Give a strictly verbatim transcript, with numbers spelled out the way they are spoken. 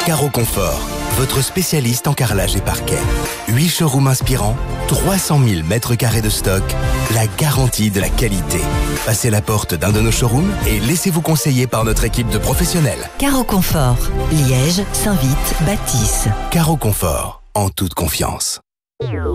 Caro Confort, votre spécialiste en carrelage et parquet. huit showrooms inspirants, trois cent mille mètres carrés de stock, la garantie de la qualité. Passez la porte d'un de nos showrooms et laissez-vous conseiller par notre équipe de professionnels. Caro Confort, Liège, Saint-Vite, Bâtisse. Caro Confort, en toute confiance.